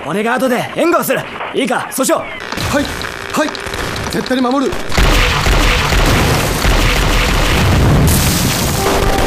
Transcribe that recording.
俺が後で援護する。いいか、そうしよう。 はいはい、絶対に守る。